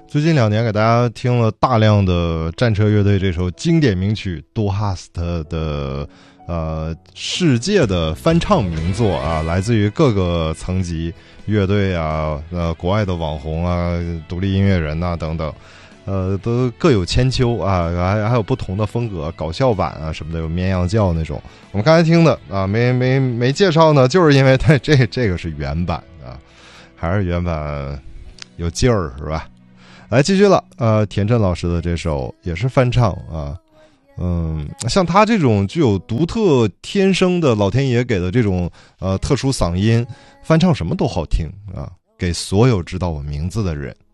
最近2年给大家听了大量的战车乐队这首经典名曲 Du Hast 的世界的翻唱名作啊，来自于各个层级乐队啊，国外的网红啊，独立音乐人啊等等，都各有千秋啊，还有不同的风格，搞笑版啊什么的，有绵羊叫那种。我们刚才听的啊，没介绍呢，就是因为它这个是原版啊，还是原版有劲儿是吧？来继续了，田震老师的这首也是翻唱啊，像他这种具有独特天生的老天爷给的这种特殊嗓音，翻唱什么都好听啊，给所有知道我名字的人。